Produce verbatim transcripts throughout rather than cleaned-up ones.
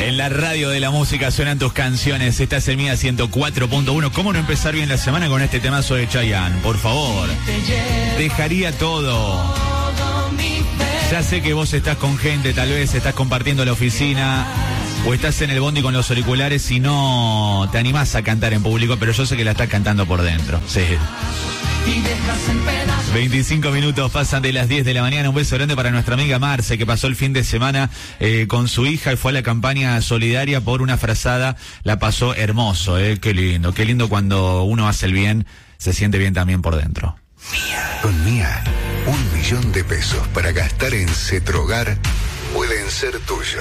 En la radio de la música suenan tus canciones. Estás en Mía ciento cuatro punto uno. ¿Cómo no empezar bien la semana con este temazo de Chayanne? Por favor. Dejaría todo. Ya sé que vos estás con gente, tal vez estás compartiendo la oficina o estás en el bondi con los auriculares y no te animás a cantar en público, pero yo sé que la estás cantando por dentro. Sí. veinticinco minutos pasan de las diez de la mañana. Un beso grande para nuestra amiga Marce, que pasó el fin de semana eh, con su hija y fue a la campaña solidaria por una frazada. La pasó hermoso, eh. Qué lindo, qué lindo cuando uno hace el bien, se siente bien también por dentro. Mía. Con Mía, un millón de pesos para gastar en Cetrogar pueden ser tuyos.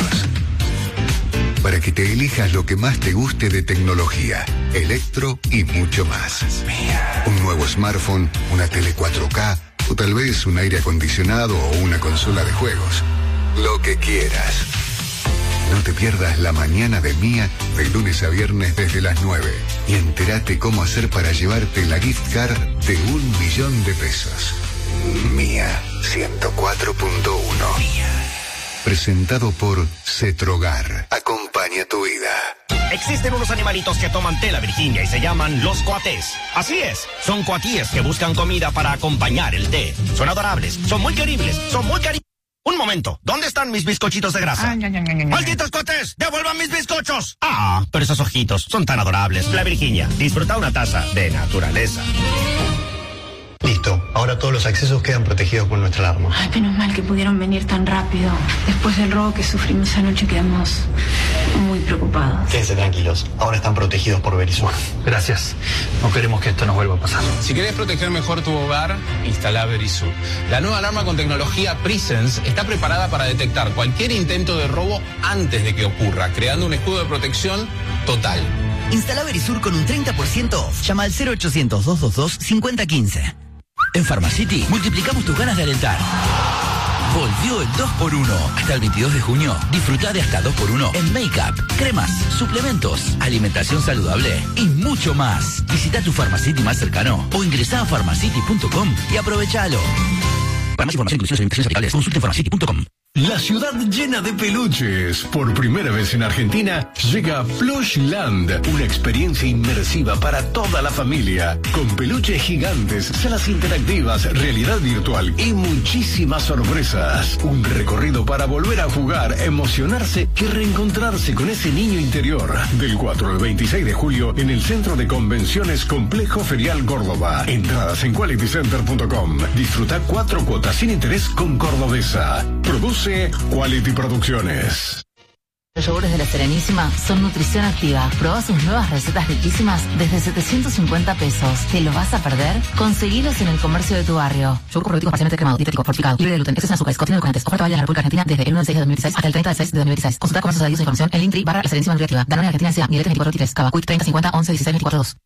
Para que te elijas lo que más te guste de tecnología, electro y mucho más. Mía. Un nuevo smartphone, una tele cuatro K o tal vez un aire acondicionado o una consola de juegos. Lo que quieras. No te pierdas la mañana de Mía de lunes a viernes desde las nueve y entérate cómo hacer para llevarte la gift card de un millón de pesos. Mía ciento cuatro punto uno. Mía. Presentado por Cetrogar. Acompaña tu vida. Existen unos animalitos que toman té, la Virginia, y se llaman los coatés. Así es, son coatíes que buscan comida para acompañar el té. Son adorables, son muy queribles, son muy cari... Un momento, ¿dónde están mis bizcochitos de grasa? Ay, ay, ay, ay, ay. ¡Malditos coatés! ¡Devuelvan mis bizcochos! Ah, pero esos ojitos son tan adorables. La Virginia, disfruta una taza de naturaleza. Listo, ahora todos los accesos quedan protegidos por nuestra alarma. Ay, menos mal que pudieron venir tan rápido. Después del robo que sufrimos anoche quedamos muy preocupados. Quédense tranquilos, ahora están protegidos por Verisur. Gracias, no queremos que esto nos vuelva a pasar. Si querés proteger mejor tu hogar, instala Verisur. La nueva alarma con tecnología Presence está preparada para detectar cualquier intento de robo antes de que ocurra, creando un escudo de protección total. Instala Verisur con un treinta por ciento off. Llama al cero ochocientos, doscientos veintidós, cincuenta quince. En Pharmacity multiplicamos tus ganas de alentar. Volvió el dos por uno. Hasta el veintidós de junio, disfruta de hasta dos por uno en make-up, cremas, suplementos, alimentación saludable y mucho más. Visita tu Pharmacity más cercano o ingresa a pharmacity punto com y aprovechalo. Para más información, inclusiones e invitaciones aplicables, consulte en pharmacity punto com. La ciudad llena de peluches. Por primera vez en Argentina llega Plushland, una experiencia inmersiva para toda la familia, con peluches gigantes, salas interactivas, realidad virtual y muchísimas sorpresas. Un recorrido para volver a jugar, emocionarse y reencontrarse con ese niño interior. Del cuatro al veintiséis de julio en el Centro de Convenciones Complejo Ferial Córdoba. Entradas en quality center punto com. Disfruta cuatro cuotas sin interés con Cordobesa. Produce Quality Producciones. Los yogures de La Serenísima son nutrición activa. Proba sus nuevas recetas riquísimas desde setecientos cincuenta pesos. ¿Te lo vas a perder? Conseguilos en el comercio de tu barrio. Yogur probiótico parcialmente cremado, dietético, fortificado, libre de gluten, exceso en azúcares, contiene edulcorantes. Oferta válida en la República Argentina desde el uno de seis de dos mil dieciséis hasta el treinta de seis de dos mil dieciséis. Consulta comercios adicionales e información en Linktree barra La Serenísima Nutriactiva. Danone Argentina S A. Miguelete veinticuatro veintitrés. Cava Quick treinta cincuenta once dieciséis veinticuatro dos.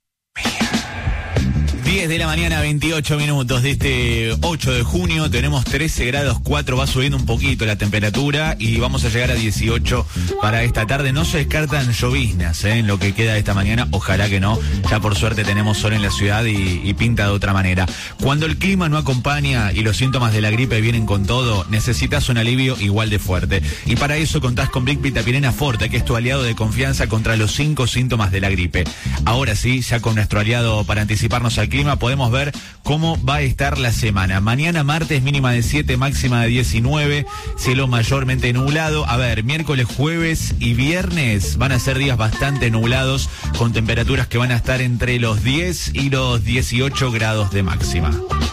diez de la mañana, veintiocho minutos de este ocho de junio. Tenemos trece grados cuatro, va subiendo un poquito la temperatura y vamos a llegar a dieciocho para esta tarde. No se descartan lloviznas ¿eh? en lo que queda de esta mañana, ojalá que no. Ya por suerte tenemos sol en la ciudad y, y pinta de otra manera. Cuando el clima no acompaña y los síntomas de la gripe vienen con todo, necesitas un alivio igual de fuerte. Y para eso contás con Vic Vitapirena Forte, que es tu aliado de confianza contra los cinco síntomas de la gripe. Ahora sí, ya con nuestro aliado para anticiparnos al clima, podemos ver cómo va a estar la semana. Mañana martes mínima de siete, máxima de diecinueve, cielo mayormente nublado. A ver, miércoles, jueves y viernes van a ser días bastante nublados con temperaturas que van a estar entre los diez y los dieciocho grados de máxima.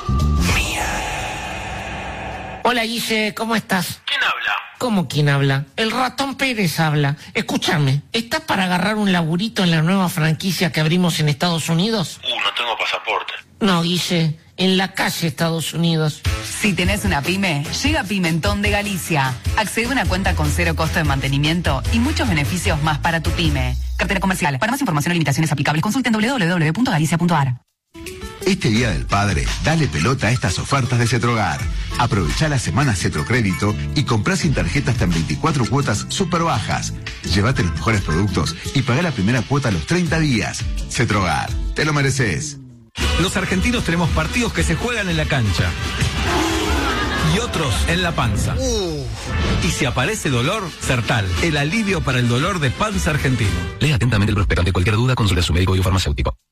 Hola Guille, ¿cómo estás? ¿Quién habla? ¿Cómo quién habla? El ratón Pérez habla. Escúchame, ¿estás para agarrar un laburito en la nueva franquicia que abrimos en Estados Unidos? Uh, no tengo pasaporte. No, Guille, en la calle Estados Unidos. Si tenés una pyme, llega Pimentón de Galicia. Accede a una cuenta con cero costo de mantenimiento y muchos beneficios más para tu pyme. Cartera comercial. Para más información o limitaciones aplicables, consulten doble u doble u doble u punto galicia punto a r. Este Día del Padre, dale pelota a estas ofertas de Cetrogar. Aprovecha la semana Cetrocrédito y comprá sin tarjeta hasta en veinticuatro cuotas súper bajas. Llévate los mejores productos y pagá la primera cuota a los treinta días. Cetrogar, te lo mereces. Los argentinos tenemos partidos que se juegan en la cancha y otros Otros en la panza. Uh. Y si aparece dolor, Sertal, el alivio para el dolor de panza argentino. Lea atentamente el prospecto. Ante cualquier duda, consulte a su médico y farmacéutico.